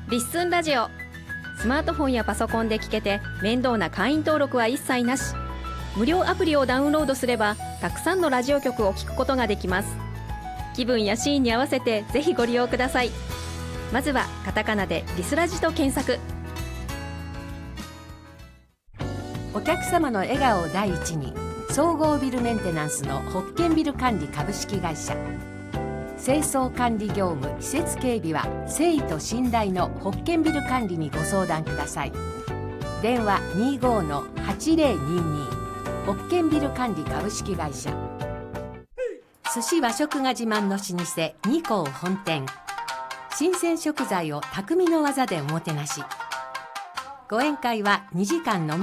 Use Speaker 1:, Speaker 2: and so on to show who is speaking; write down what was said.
Speaker 1: リッスンラジオ。スマートフォンやパソコンで聞けて面倒な会員登録は一切なし。無料アプリをダウンロードすればたくさんのラジオ局を聞くことができます。気分やシーンに合わせてぜひご利用ください。まずはカタカナでリスラジと検索。
Speaker 2: お客様の笑顔を第一に、総合ビルメンテナンスのホッケンビル管理株式会社。清掃管理業務、施設警備は誠意と信頼のホッケンビル管理にご相談ください。電話 25-8022 ホッケンビル管理株式会社。寿司和食が自慢の老舗二幸本店。新鮮食材を匠の技でおもてなし。ご宴会は2時間のみ